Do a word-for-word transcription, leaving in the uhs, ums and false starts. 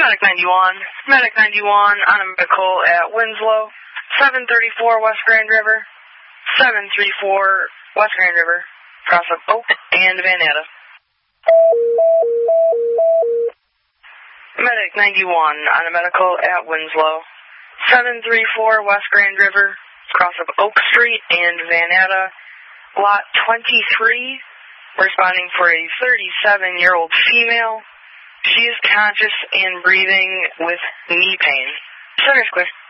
Medic ninety-one. Medic ninety-one on a medical at Winslow. seven thirty-four West Grand River. seven thirty-four West Grand River. Cross of Oak and Van Natta. Medic ninety-one on a medical at Winslow. seven thirty-four West Grand River. Cross of Oak Street and Van Natta. Lot twenty-three. Responding for a thirty-seven-year-old female. She is conscious and breathing with knee pain. Center's clear.